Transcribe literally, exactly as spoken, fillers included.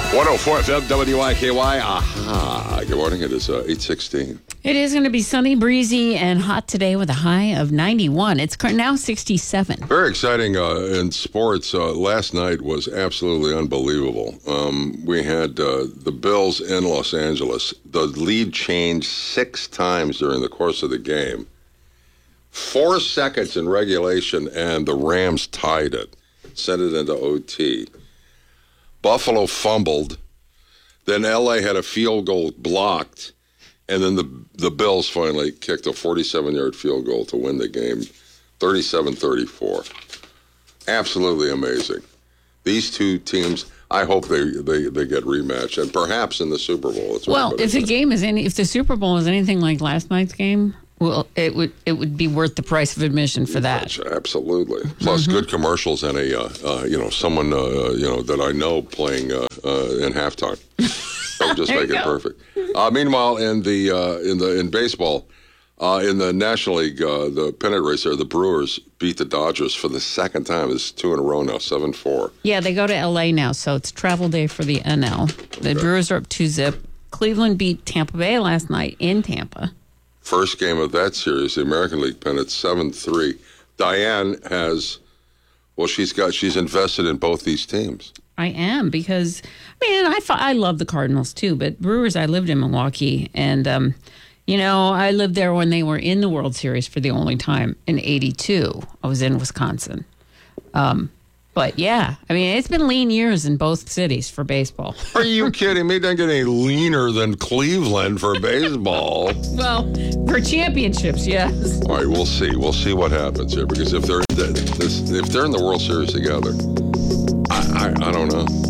one oh four F M W I K Y. Aha. Good morning. It is uh, eight sixteen. It is going to be sunny, breezy, and hot today with a high of ninety-one. It's now sixty-seven. Very exciting uh, in sports. Uh, last night was absolutely unbelievable. Um, we had uh, the Bills in Los Angeles. The lead changed six times during the course of the game. Four seconds in regulation, and the Rams tied it. Sent it into O T. Buffalo fumbled. Then L A had a field goal blocked. And then the the Bills finally kicked a forty-seven-yard field goal to win the game, thirty-seven thirty-four. Absolutely amazing. These two teams, I hope they, they, they get rematched, and perhaps in the Super Bowl. That's well, if the game is any, if the Super Bowl is anything like last night's game, well, it would it would be worth the price of admission for that. Absolutely. Plus, mm-hmm. good commercials and a uh, uh, you know someone uh, you know that I know playing uh, uh, in halftime. That would just make it go. perfect. Uh, meanwhile, in the uh, in the in baseball, uh, in the National League, uh, the pennant race there, the Brewers beat the Dodgers for the second time. It's two in a row now, seven four. Yeah, they go to L A now, so it's travel day for the N L. The okay. Brewers are up two zip. Cleveland beat Tampa Bay last night in Tampa. First game of that series, the American League pennant, seven three. Diane has, well, she's got she's invested in both these teams. I am, because, I mean, I, I love the Cardinals, too, but Brewers, I lived in Milwaukee, and, um, you know, I lived there when they were in the World Series for the only time in eighty-two. I was in Wisconsin. Um, but, yeah, I mean, it's been lean years in both cities for baseball. Are you kidding me? It doesn't get any leaner than Cleveland for baseball. Well, for championships, yes. All right, we'll see. We'll see what happens here, because if they're, if they're in the World Series together, I, I, I don't know.